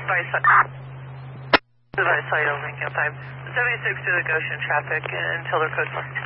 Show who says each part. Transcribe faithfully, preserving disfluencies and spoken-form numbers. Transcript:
Speaker 1: Device, device Site Lincoln five seventy-six to the Goshen traffic and tell their code one.